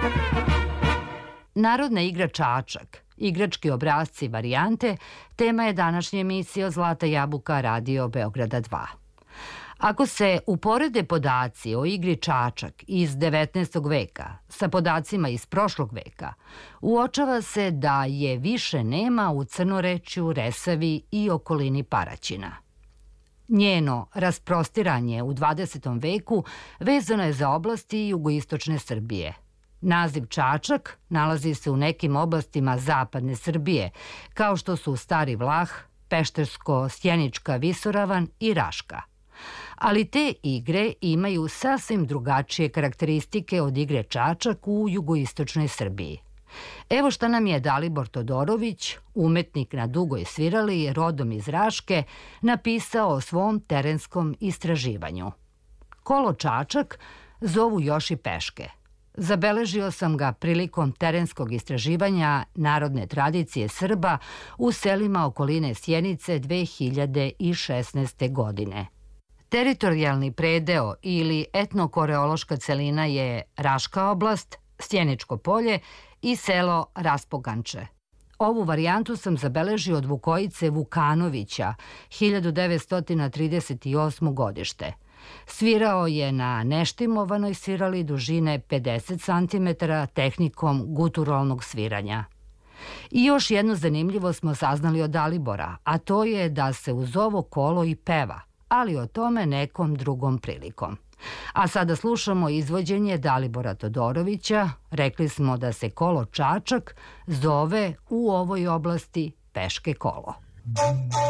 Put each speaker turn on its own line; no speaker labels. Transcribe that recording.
Narodna igra Čačak, igrački obrasci i varijante, tema je današnje emisije Zlata jabuka Radio Beograda 2. Ako se uporede podaci o igri Čačak iz 19. veka sa podacima iz prošlog veka, uočava se da je više nema u Crnorečju, Resavi i okolini Paraćina. Njeno rasprostiranje u 20. veku vezano je za oblasti jugoistočne Srbije. Naziv Čačak nalazi se u nekim oblastima zapadne Srbije, kao što su Stari Vlah, Peštersko-Sjenička visoravan i Raška. Ali te igre imaju sasvim drugačije karakteristike od igre Čačak u jugoistočnoj Srbiji. Evo šta nam je Dalibor Todorović, umetnik na dugoj svirali, rodom iz Raške, napisao o svom terenskom istraživanju. Kolo Čačak zovu još i peške. Zabeležio sam ga prilikom terenskog istraživanja narodne tradicije Srba u selima okoline Sjenice 2016. godine. Teritorijalni predeo ili etnokoreološka celina je Raška oblast, Sjeničko polje i selo Raspoganče. Ovu varijantu sam zabeležio od Vukojice Vukanovića, 1938. godište. Svirao je na neštimovanoj svirali dužine 50 cm tehnikom guturalnog sviranja. I još jedno zanimljivo smo saznali od Dalibora, a to je da se uz ovo kolo i peva, ali o tome nekom drugom prilikom. A sada slušamo izvođenje Dalibora Todorovića. Rekli smo da se kolo Čačak zove u ovoj oblasti peške kolo.